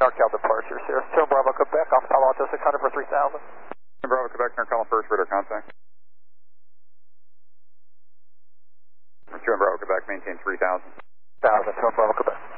NorCal departures here. 2 Bravo Quebec, off Palo Alto 600 for 3000. 2 Bravo Quebec, NorCal first, radar contact. 2 Bravo Quebec, maintain 3000. 1000, 2 Bravo Quebec.